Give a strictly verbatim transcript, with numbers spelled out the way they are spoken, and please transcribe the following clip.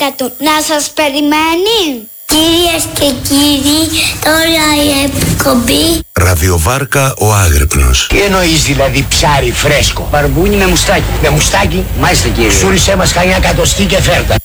του να σας περιμένει. Κυρίες και κύριοι, τώρα η εκπομπή Ραδιοβάρκα ο Άγρυπνος. Τι εννοείς δηλαδή ψάρι φρέσκο? Μπαρμπούνι με μουστάκι. Με μουστάκι? Μάλιστα κύριε. Σούρισέ μας κανένα κατοστή και φέρτα.